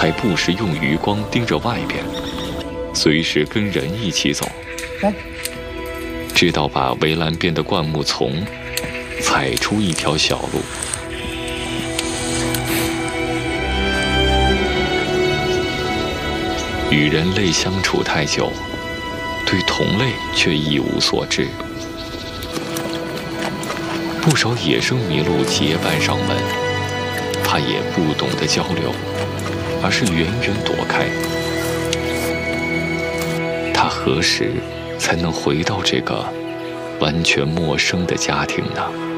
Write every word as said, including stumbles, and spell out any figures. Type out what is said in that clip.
还不时用余光盯着外边，随时跟人一起走，直到把围栏边的灌木丛踩出一条小路。与人类相处太久，对同类却一无所知。不少野生麋鹿结伴上门，它也不懂得交流，而是远远躲开。它何时才能回到这个完全陌生的家庭呢？